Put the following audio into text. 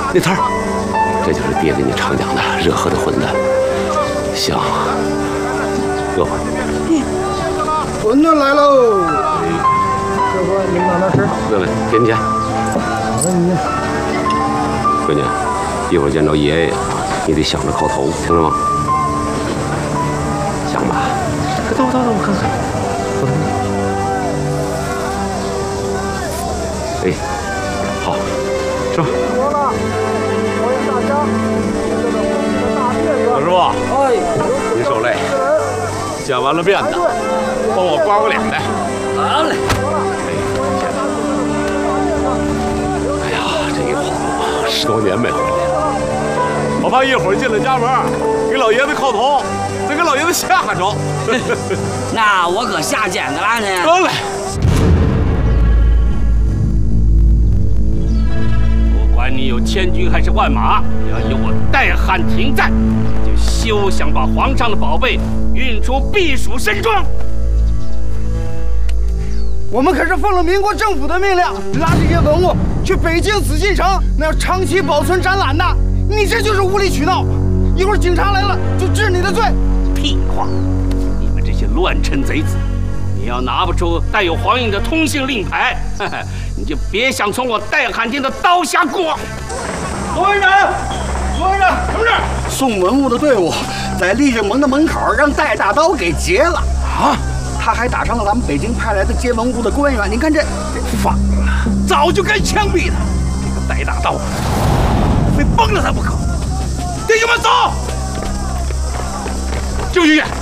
那词儿，这就是爹给你常讲的热河的混蛋，香，饿吧？ 馄饨来喽！师傅，你慢慢吃。 问问，给你钱。闺女，一会儿见着爷爷啊，你得想着靠头，听着吗？想吧。走，我看看。哎，好，吃吧。 老师傅，您受累，剪完了辫子，帮我刮个脸来。 好嘞。 哎呀，这一晃10多年没回来了，我怕一会儿进了家门，给老爷子叩头，再给老爷子吓着。 那我可下剪子了呢。 得嘞。不管你有千军还是万马，只要有我代汉廷在，就休想把皇上的宝贝运出避暑山庄。 我们可是奉了民国政府的命令，拉这些文物去北京紫禁城，那要长期保存展览的。你这就是无理取闹，一会儿警察来了就治你的罪。 屁话！你们这些乱臣贼子，你要拿不出带有皇印的通信令牌，你就别想从我代汉廷的刀下过。 罗院长，什么事？ 送文物的队伍在丽正门的门口让戴大刀给劫了啊！他还打伤了咱们北京派来的接文物的官员。您看这反了， 早就该枪毙他！这个戴大刀，非崩了他不可！弟兄们走，救医院。